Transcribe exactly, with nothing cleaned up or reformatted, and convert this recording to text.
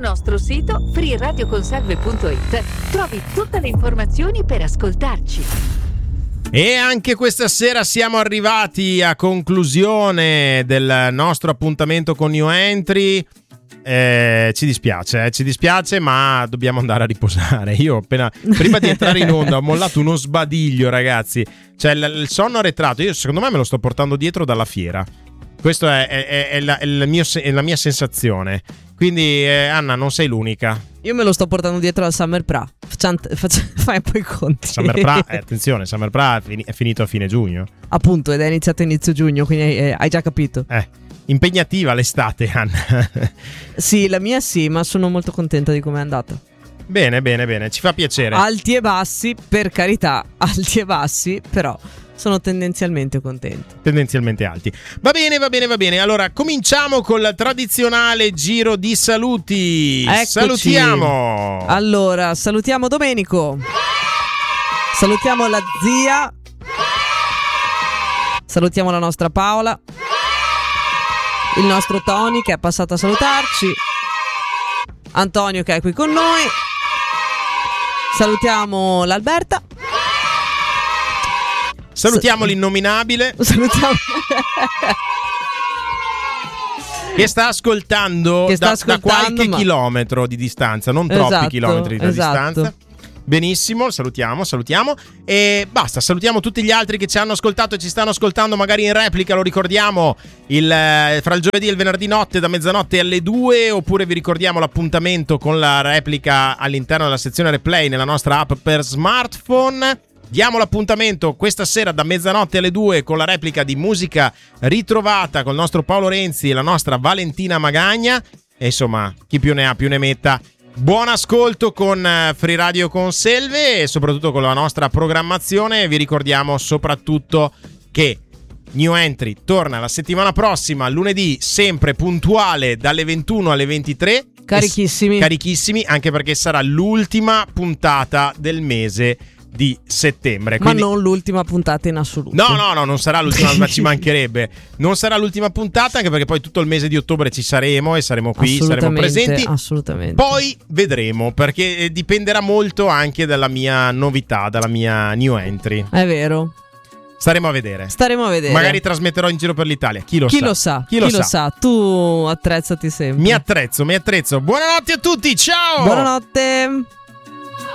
nostro sito free radio consalve punto it trovi tutte le informazioni per ascoltarci. E anche questa sera siamo arrivati a conclusione del nostro appuntamento con New Entry. Eh, ci dispiace, eh, ci dispiace, ma dobbiamo andare a riposare. Io appena prima di entrare in onda ho mollato uno sbadiglio, ragazzi. Cioè il, il sonno arretrato, io secondo me me lo sto portando dietro dalla fiera. Questa è, è, è, la, è, il mio, è la mia sensazione. Quindi eh, Anna, non sei l'unica. Io me lo sto portando dietro al Summer Pra. Facciam, facciam, fai un po' i conti. Summer Pra, eh, attenzione, Summer Pra è, fini, è finito a fine giugno. Appunto, ed è iniziato a inizio giugno, quindi eh, hai già capito. Eh, impegnativa l'estate, Anna. Sì, la mia sì, ma sono molto contenta di come è andata. Bene, bene, bene, ci fa piacere. Alti e bassi, per carità, alti e bassi, però sono tendenzialmente contento. Tendenzialmente alti. Va bene, va bene, va bene. Allora, cominciamo col tradizionale giro di saluti. Eccoci. Salutiamo. Allora, salutiamo Domenico. Salutiamo la zia. Salutiamo la nostra Paola. Il nostro Tony che è passato a salutarci. Antonio che è qui con noi. Salutiamo l'Alberta. Salutiamo l'innominabile. Salutiamo che sta ascoltando, che sta da, ascoltando da qualche ma... chilometro di distanza, non esatto, troppi chilometri di esatto. distanza. Benissimo, salutiamo, salutiamo e basta, salutiamo tutti gli altri che ci hanno ascoltato e ci stanno ascoltando magari in replica, lo ricordiamo il, fra il giovedì e il venerdì notte da mezzanotte alle due, oppure vi ricordiamo l'appuntamento con la replica all'interno della sezione replay nella nostra app per smartphone. Diamo l'appuntamento questa sera da mezzanotte alle due con la replica di Musica Ritrovata con il nostro Paolo Renzi e la nostra Valentina Magagna e insomma chi più ne ha più ne metta. Buon ascolto con Free Radio Conselve e soprattutto con la nostra programmazione. Vi ricordiamo soprattutto che New Entry torna la settimana prossima, lunedì, sempre puntuale dalle ventuno alle ventitré. Carichissimi. Carichissimi, anche perché sarà l'ultima puntata del mese di settembre. Ma Quindi... non l'ultima puntata in assoluto. No, no, no, non sarà l'ultima, ma ci mancherebbe. Non sarà l'ultima puntata, anche perché poi tutto il mese di ottobre ci saremo e saremo qui, saremo presenti. Assolutamente. Poi vedremo, perché dipenderà molto anche dalla mia novità, dalla mia new entry. È vero. Staremo a vedere. Staremo a vedere. Magari trasmetterò in giro per l'Italia. Chi lo Chi sa? lo sa? Chi lo Chi sa? lo sa? Tu attrezzati sempre. Mi attrezzo, mi attrezzo. Buonanotte a tutti, ciao! Buonanotte.